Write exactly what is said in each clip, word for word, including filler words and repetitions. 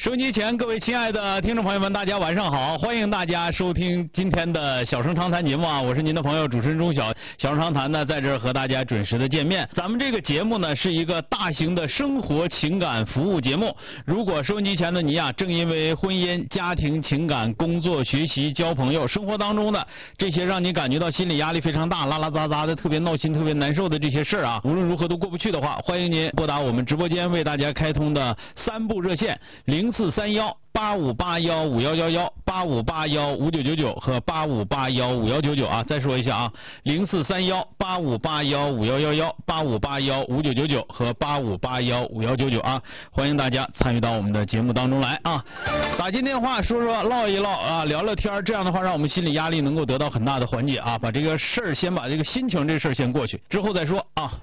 收音机前各位亲爱的听众朋友们，大家晚上好！欢迎大家收听今天的小声长谈节目啊，我是您的朋友主持人钟晓。小声长谈呢，在这儿和大家准时的见面。咱们这个节目呢，是一个大型的生活情感服务节目。如果收音机前的你啊，正因为婚姻、家庭、情感、工作、学习、交朋友、生活当中的这些让你感觉到心理压力非常大、拉拉杂杂的、特别闹心、特别难受的这些事儿啊，无论如何都过不去的话，欢迎您拨打我们直播间为大家开通的三部热线零四三幺八五八幺五幺幺幺、八五八幺五九九九和八五八幺五幺九九啊。再说一下啊，零四三幺八五八幺五幺幺幺、八五八幺五九九九和八五八幺五幺九九啊。欢迎大家参与到我们的节目当中来啊，打进电话说说唠一唠啊，聊聊天，这样的话让我们心理压力能够得到很大的缓解啊。把这个事儿先把这个心情这事儿先过去，之后再说啊。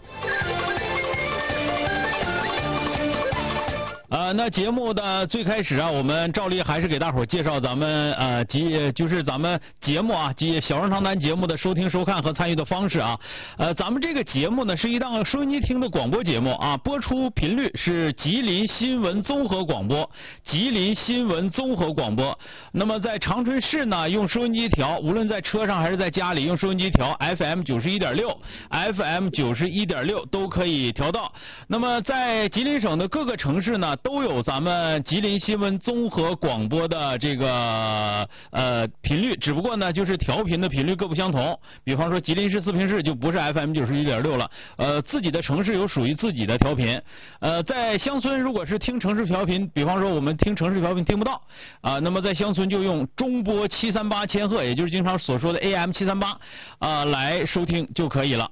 呃，那节目的最开始啊，我们照例还是给大伙儿介绍咱们呃及就是咱们节目啊及小声长谈节目的收听收看和参与的方式啊。呃，咱们这个节目呢是一档收音机听的广播节目啊，播出频率是吉林新闻综合广播，吉林新闻综合广播。那么在长春市呢，用收音机调，无论在车上还是在家里，用收音机调 F M 九十一点六 ，F M 九十一点六都可以调到。那么在吉林省的各个城市呢，都有咱们吉林新闻综合广播的这个呃频率，只不过呢就是调频的频率各不相同。比方说吉林市四平市就不是 F M 九十一点六了，呃自己的城市有属于自己的调频。呃在乡村如果是听城市调频，比方说我们听城市调频听不到啊、呃，那么在乡村就用中波七三八千赫，也就是经常所说的 A M 七三八啊来收听就可以了。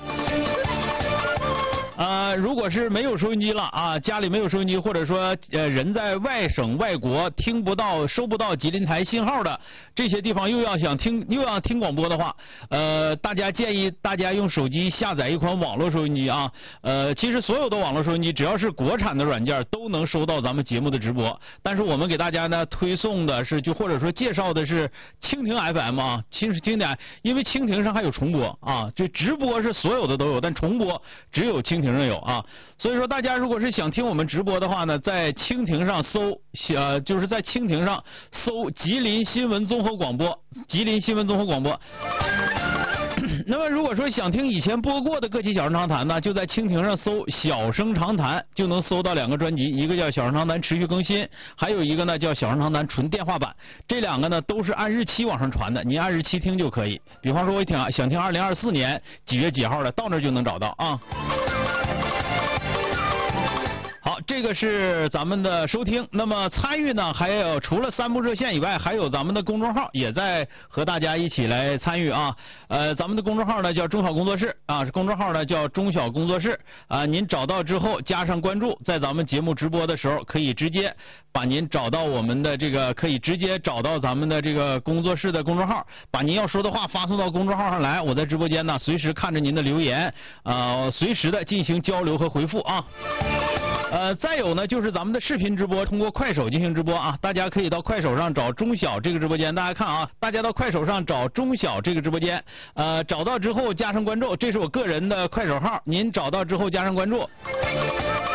呃，如果是没有收音机了啊，家里没有收音机，或者说呃人在外省外国听不到、收不到吉林台信号的这些地方，又要想听又要听广播的话，呃，大家建议大家用手机下载一款网络收音机啊。呃，其实所有的网络收音机只要是国产的软件都能收到咱们节目的直播，但是我们给大家呢推送的是就或者说介绍的是蜻蜓 F M 啊，其实蜻蜓，因为蜻蜓上还有重播啊，就直播是所有的都有，但重播只有蜻蜓上有啊，所以说大家如果是想听我们直播的话呢，在蜻蜓上搜，呃，就是在蜻蜓上搜吉林新闻综合广播，吉林新闻综合广播。那么如果说想听以前播过的各期小声长谈呢，就在蜻蜓上搜小声长谈，就能搜到两个专辑，一个叫小声长谈持续更新，还有一个呢叫小声长谈纯电话版。这两个呢都是按日期往上传的，您按日期听就可以。比方说我听想听二零二四年几月几号的，到那就能找到啊。好，这个是咱们的收听。那么参与呢，还有除了三部热线以外，还有咱们的公众号也在和大家一起来参与啊。呃，咱们的公众号呢叫中小工作室啊，公众号呢叫中小工作室啊。您找到之后加上关注，在咱们节目直播的时候，可以直接把您找到我们的这个，可以直接找到咱们的这个工作室的公众号，把您要说的话发送到公众号上来。我在直播间呢，随时看着您的留言，呃，随时的进行交流和回复啊。呃，再有呢，就是咱们的视频直播，通过快手进行直播啊。大家可以到快手上找中小这个直播间，大家看啊，大家到快手上找中小这个直播间，呃，找到之后加上关注，这是我个人的快手号，您找到之后加上关注。